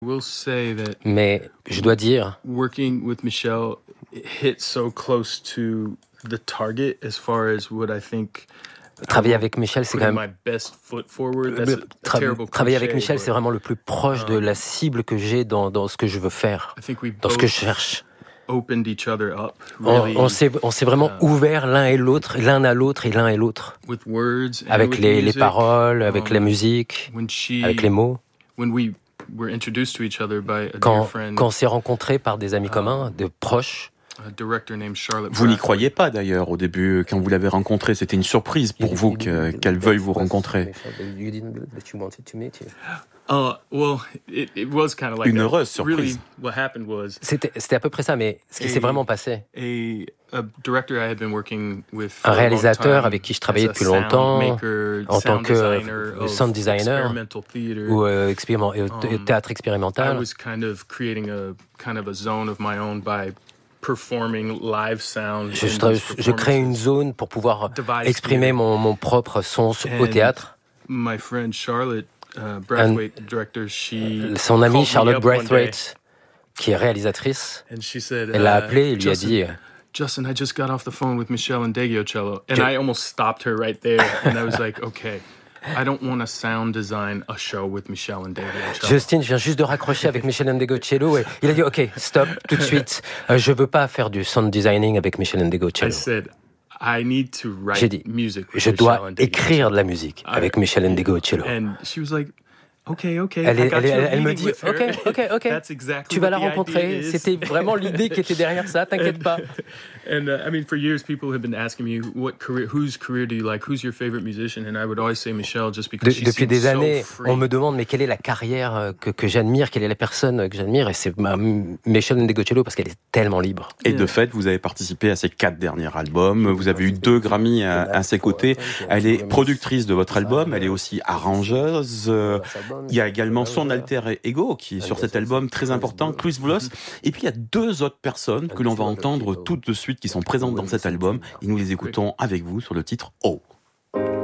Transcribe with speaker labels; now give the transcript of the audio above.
Speaker 1: Mais je dois dire,
Speaker 2: working with Michelle hit so close to the target as far as what I think.
Speaker 1: travailler avec Michel, c'est quand même... Travailler avec Michel, c'est vraiment le plus proche de la cible que j'ai dans ce que je veux faire, dans ce que je cherche. On s'est vraiment ouvert l'un à l'autre avec les paroles, avec la musique, avec les mots. Quand on s'est rencontrés par des amis communs, de proches.
Speaker 3: Vous n'y croyez pas d'ailleurs au début, quand vous l'avez rencontrée, c'était une surprise pour vous qu'elle veuille vous rencontrer. Une heureuse surprise.
Speaker 1: C'était à peu près ça, mais ce qui s'est vraiment passé. Un réalisateur avec qui je travaillais depuis longtemps, en tant que sound designer ou théâtre expérimental. Je crée une zone pour pouvoir exprimer mon propre son au théâtre. Son amie Charlotte Braithwaite, qui est réalisatrice, elle l'a appelé et lui a dit
Speaker 2: Justin, I just got off the phone with Michelle Ndegeocello. And I almost stopped her right there. And I was like, okay, I don't want to sound design a show with Michelle Ndegeocello.
Speaker 1: Justin, je viens juste de raccrocher avec Michelle Ndegeocello. Et il a dit, ok, stop, tout de suite. Je veux pas faire du sound designing avec Michelle Ndegeocello. J'ai dit, je dois écrire de la musique avec Michelle Ndegeocello.
Speaker 2: And she was like, Okay,
Speaker 1: elle me dit, ok, tu vas la rencontrer. C'était vraiment l'idée qui était derrière ça, t'inquiète pas.
Speaker 2: And for years, people have been asking me, whose career do you like? Who's your favorite musician? And I would always say Michelle, just because she
Speaker 1: Depuis des
Speaker 2: seems
Speaker 1: années,
Speaker 2: so free.
Speaker 1: on me demande, mais quelle est la carrière que j'admire, quelle est la personne que j'admire? Et c'est Michelle Ndegeocello parce qu'elle est tellement libre.
Speaker 3: Et de fait, vous avez participé à ses 4 derniers albums. Vous avez eu 2 Grammy à ses côtés. Elle est productrice de votre album. Elle est aussi arrangeuse. Il y a également son alter ego qui est sur cet album très important, Chris Bloss. Et puis il y a 2 autres personnes que l'on va entendre tout de suite qui sont présentes dans cet album. Et nous les écoutons avec vous sur le titre Oh.